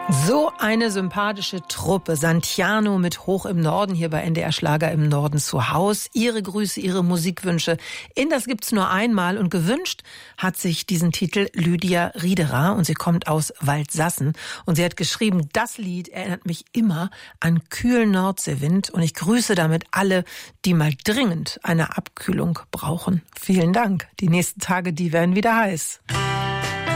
So eine sympathische Truppe. Santiano mit Hoch im Norden hier bei NDR Schlager im Norden zu Haus. Ihre Grüße, Ihre Musikwünsche. In Das gibt's nur einmal. Und gewünscht hat sich diesen Titel Lydia Riederer. Und sie kommt aus Waldsassen. Und sie hat geschrieben, das Lied erinnert mich immer an kühlen Nordseewind. Und ich grüße damit alle, die mal dringend eine Abkühlung brauchen. Vielen Dank. Die nächsten Tage, die werden wieder heiß.